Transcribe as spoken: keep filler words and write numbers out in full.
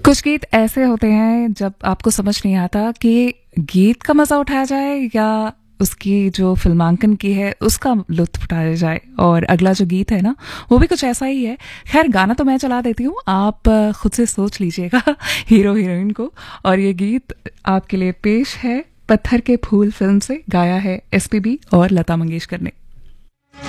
कुछ गीत ऐसे होते हैं जब आपको समझ नहीं आता कि गीत का मजा उठाया जाए या उसकी जो फिल्मांकन की है उसका लुत्फ उठाया जाए। और अगला जो गीत है ना वो भी कुछ ऐसा ही है। खैर गाना तो मैं चला देती हूँ, आप अ, खुद से सोच लीजिएगा हीरो हीरोइन को। और ये गीत आपके लिए पेश है पत्थर के फूल फिल्म से, गाया है एसपीबी और लता मंगेशकर ने।